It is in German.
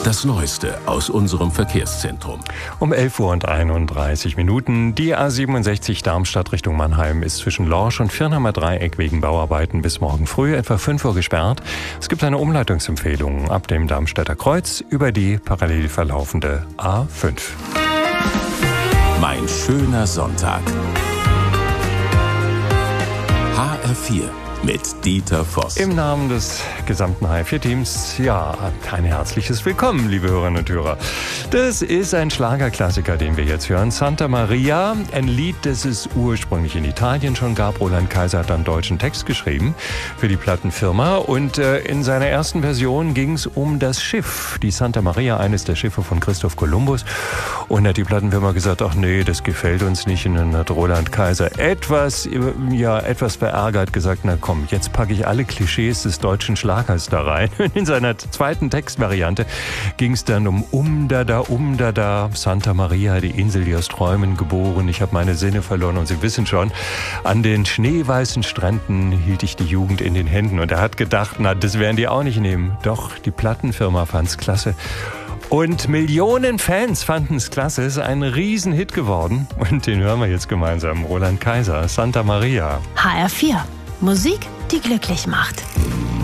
Das Neueste aus unserem Verkehrszentrum. Um 11:31 Uhr. Die A67 Darmstadt Richtung Mannheim ist zwischen Lorsch und Firnheimer Dreieck wegen Bauarbeiten bis morgen früh etwa 5 Uhr gesperrt. Es gibt eine Umleitungsempfehlung ab dem Darmstädter Kreuz über die parallel verlaufende A5. Mein schöner Sonntag. HR4 mit Dieter Voss. Im Namen des gesamten HR4-Teams, ja, ein herzliches Willkommen, liebe Hörerinnen und Hörer. Das ist ein Schlagerklassiker, den wir jetzt hören. Santa Maria, ein Lied, das es ursprünglich in Italien schon gab. Roland Kaiser hat einen deutschen Text geschrieben für die Plattenfirma. Und in seiner ersten Version ging es um das Schiff, die Santa Maria, eines der Schiffe von Christoph Kolumbus. Und hat die Plattenfirma gesagt, ach nee, das gefällt uns nicht. Und dann hat Roland Kaiser etwas verärgert gesagt, na komm, jetzt packe ich alle Klischees des deutschen Schlagers da rein. In seiner zweiten Textvariante ging es dann um Dada, Santa Maria, die Insel, die aus Träumen geboren. Ich habe meine Sinne verloren und Sie wissen schon, an den schneeweißen Stränden hielt ich die Jugend in den Händen. Und er hat gedacht, na, das werden die auch nicht nehmen. Doch, die Plattenfirma fand's klasse. Und Millionen Fans fanden es klasse. Es ist ein Riesenhit geworden. Und den hören wir jetzt gemeinsam. Roland Kaiser, Santa Maria. HR4. Musik, die glücklich macht.